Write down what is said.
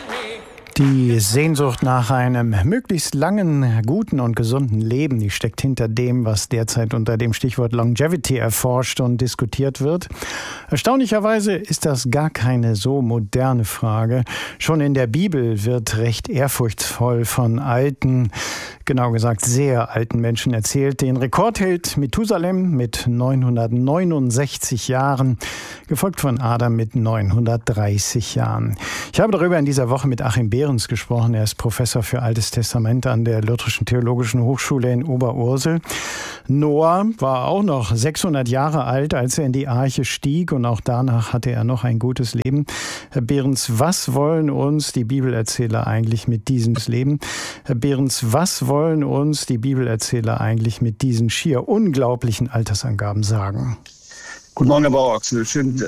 Die Sehnsucht nach einem möglichst langen, guten und gesunden Leben, die steckt hinter dem, was derzeit unter dem Stichwort Longevity erforscht und diskutiert wird. Erstaunlicherweise ist das gar keine so moderne Frage. Schon in der Bibel wird recht ehrfurchtsvoll von alten, genau gesagt sehr alten Menschen erzählt. Den Rekord hält Methusalem mit 969 Jahren, gefolgt von Adam mit 930 Jahren. Ich habe darüber in dieser Woche mit Achim Behrens gesprochen. Er ist Professor für Altes Testament an der Lutherischen Theologischen Hochschule in Oberursel. Noah war auch noch 600 Jahre alt, als er in die Arche stieg, und auch danach hatte er noch ein gutes Leben. Herr Behrens, was wollen uns die Bibelerzähler eigentlich mit diesem Leben? Herr Behrens, was wollen uns die Bibelerzähler eigentlich mit diesen schier unglaublichen Altersangaben sagen? Guten Morgen, Herr Bauer. Schön,